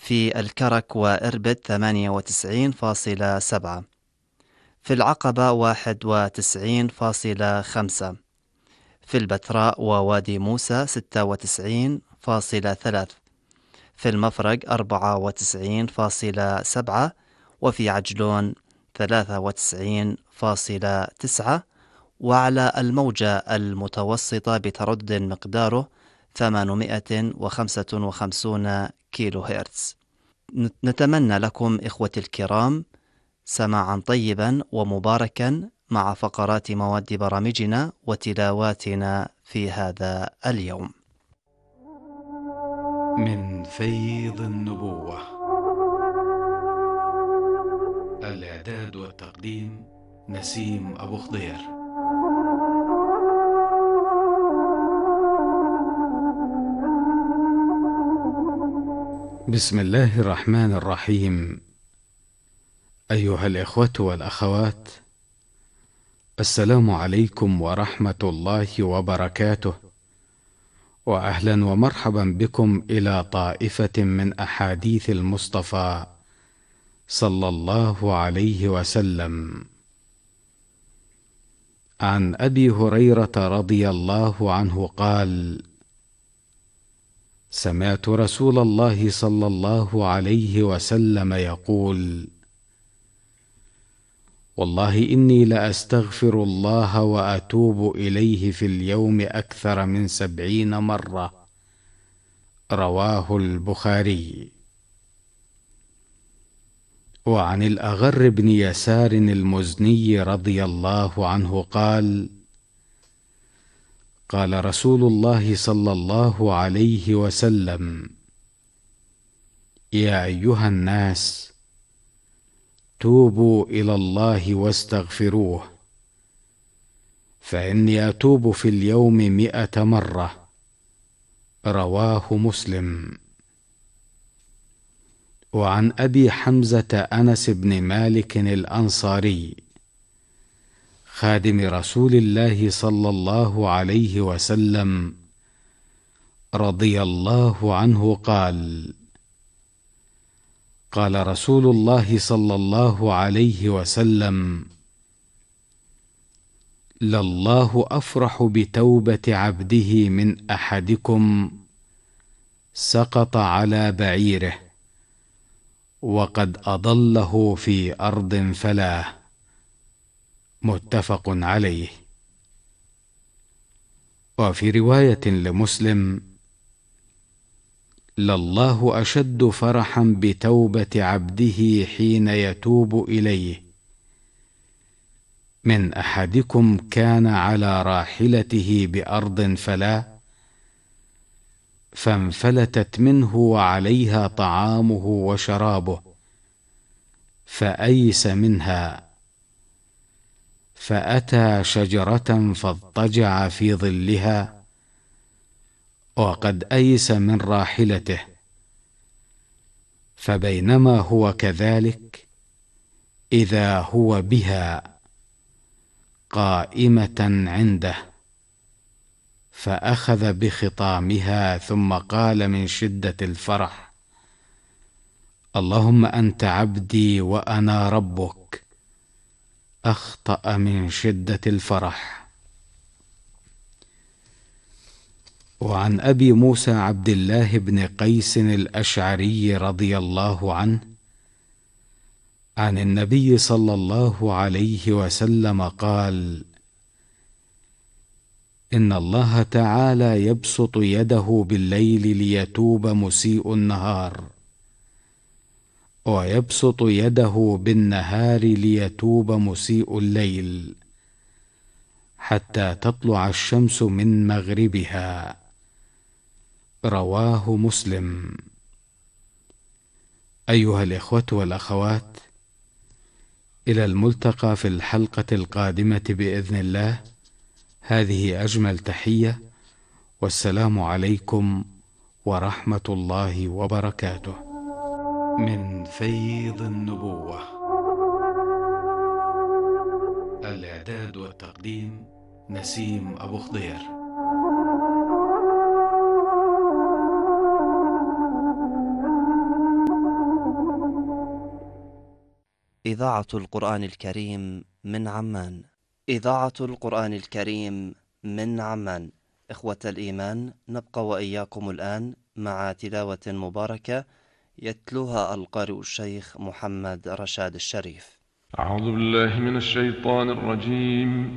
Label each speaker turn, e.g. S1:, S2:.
S1: في الكرك وإربد 98.7، في العقبة 91.5، في البتراء ووادي موسى 96.3، في المفرق 94.7، وفي عجلون 93.9، وعلى الموجة المتوسطة بتردد مقداره 855 كيلو هرتز. نتمنى لكم إخوتي الكرام سماعا طيبا ومباركا مع فقرات مواد برامجنا وتلاواتنا في هذا اليوم.
S2: من فيض النبوة. الإعداد والتقديم نسيم أبو خضير. بسم الله الرحمن الرحيم. أيها الإخوة والأخوات، السلام عليكم ورحمة الله وبركاته، وأهلا ومرحبا بكم إلى طائفة من أحاديث المصطفى صلى الله عليه وسلم. عن أبي هريرة رضي الله عنه قال: سمعت رسول الله صلى الله عليه وسلم يقول: والله إني لأستغفر الله وأتوب إليه في اليوم أكثر من 70 مرة. رواه البخاري. وعن الأغر بن يسار المزني رضي الله عنه قال: قال رسول الله صلى الله عليه وسلم: يا أيها الناس، توبوا إلى الله واستغفروه، فإني أتوب في اليوم 100 مرة. رواه مسلم. وعن أبي حمزة أنس بن مالك الأنصاري خادم رسول الله صلى الله عليه وسلم رضي الله عنه قال: قال رسول الله صلى الله عليه وسلم: لله أفرح بتوبة عبده من أحدكم سقط على بعيره وقد أضله في أرض فلاة. متفق عليه. وفي رواية لمسلم: لله أشد فرحا بتوبة عبده حين يتوب إليه من أحدكم كان على راحلته بأرض فلاة فانفلتت منه وعليها طعامه وشرابه، فأيس منها، فأتى شجرة فاضطجع في ظلها وقد أيس من راحلته، فبينما هو كذلك إذا هو بها قائمة عنده، فأخذ بخطامها ثم قال من شدة الفرح: اللهم أنت عبدي وأنا ربك. أخطأ من شدة الفرح. وعن أبي موسى عبد الله بن قيس الأشعري رضي الله عنه عن النبي صلى الله عليه وسلم قال: إن الله تعالى يبسط يده بالليل ليتوب مسيء النهار، ويبسط يده بالنهار ليتوب مسيء الليل، حتى تطلع الشمس من مغربها. رواه مسلم. أيها الإخوة والأخوات، إلى الملتقى في الحلقة القادمة بإذن الله. هذه أجمل تحية، والسلام عليكم ورحمة الله وبركاته. من فيض النبوة. الإعداد والتقديم نسيم أبو خضير.
S1: إذاعة القرآن الكريم من عمان. إذاعة القرآن الكريم من عمان. إخوة الإيمان، نبقى وإياكم الآن مع تلاوة مباركة يتلوها القارئ الشيخ محمد رشاد الشريف.
S3: أعوذ بالله من الشيطان الرجيم.